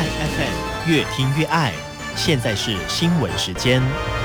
爱 FM， 越听越爱。现在是新闻时间。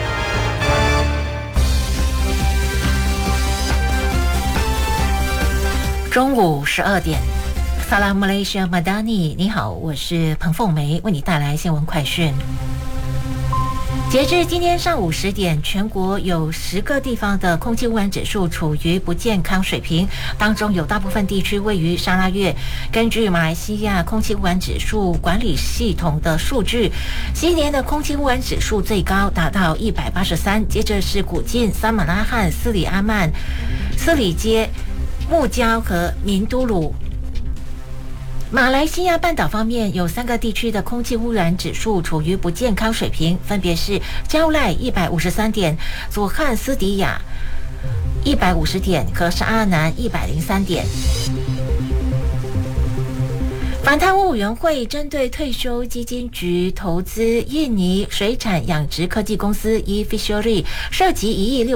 中午12点，萨拉马来西亚马达尼，你好，我是彭凤梅，为你带来新闻快讯。截至今天上午10点，全国有10个地方的空气污染指数处于不健康水平，当中有大部分地区位于沙拉越。根据马来西亚空气污染指数管理系统的数据，今年的空气污染指数最高达到183，接着是古晋、三马拉罕、斯里阿曼、斯里街、木椒和明都鲁。马来西亚半岛方面有3个地区的空气污染指数处于不健康水平，分别是蕉赖153点、佐汉斯迪亚150点和沙阿南103点。反贪污委员会针对退休基金局投资印尼水产养殖科技公司 eFishery 涉及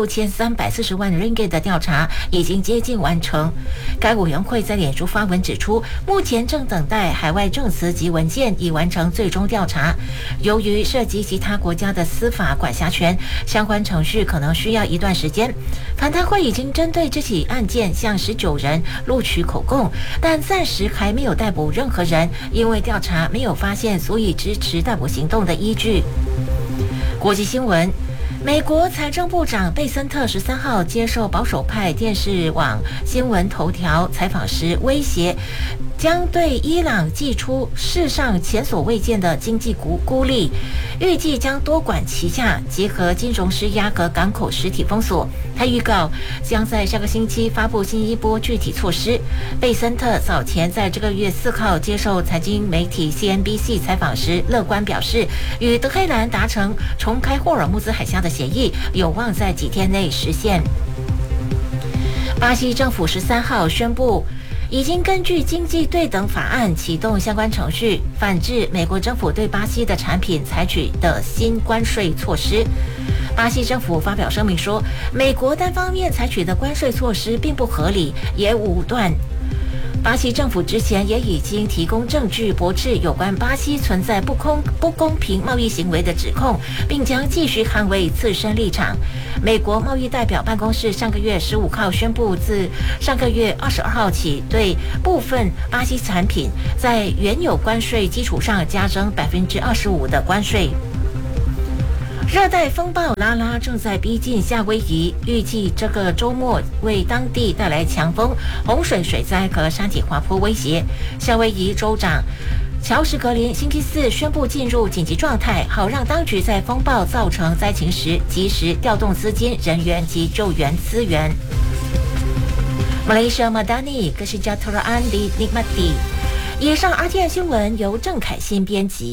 1.6340亿ringgit 的调查已经接近完成。该委员会在脸书发文指出，目前正等待海外证词及文件以完成最终调查。由于涉及其他国家的司法管辖权，相关程序可能需要一段时间。反贪会已经针对这起案件向19人录取口供，但暂时还没有逮捕任何人，因为调查没有发现足以支持逮捕行动的依据。国际新闻，美国财政部长贝森特13号接受保守派电视网新闻头条采访时威胁，将对伊朗祭出世上前所未见的经济孤立，预计将多管齐下，结合金融施压和港口实体封锁。他预告将在下个星期发布新一波具体措施。贝森特早前在这个月4号接受财经媒体 CNBC 采访时乐观表示，与德黑兰达成重开霍尔木兹海峡的协议，有望在几天内实现。巴西政府13号宣布，已经根据经济对等法案启动相关程序，反制美国政府对巴西的产品采取的新关税措施。巴西政府发表声明说，美国单方面采取的关税措施并不合理，也武断。巴西政府之前也已经提供证据驳斥有关巴西存在不公平贸易行为的指控，并将继续捍卫自身立场。美国贸易代表办公室上个月15号宣布，自上个月22号起，对部分巴西产品在原有关税基础上加征25%的关税。热带风暴拉拉正在逼近夏威夷，预计这个周末为当地带来强风、洪水、水灾和山体滑坡威胁。夏威夷州长乔什格林星期4宣布进入紧急状态，好让当局在风暴造成灾情时及时调动资金、人员及救援资源。马来西亚马达尼，Kesejahteraan di Nikmati。以上 RTI 新闻由郑凯欣编辑。